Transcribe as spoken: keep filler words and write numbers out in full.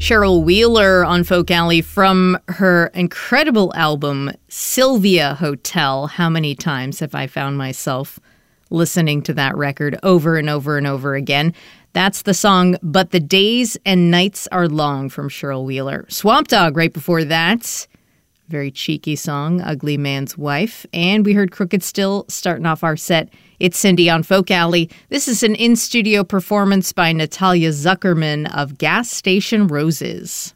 Cheryl Wheeler on Folk Alley from her incredible album, Sylvia Hotel. How many times have I found myself listening to that record over and over and over again? That's the song But the Days and Nights Are Long from Cheryl Wheeler. Swamp Dogg right before that. Very cheeky song, Ugly Man's Wife. And we heard Crooked Still starting off our set. It's Cindy on Folk Alley. This is an in-studio performance by Natalia Zuckerman of Gas Station Roses.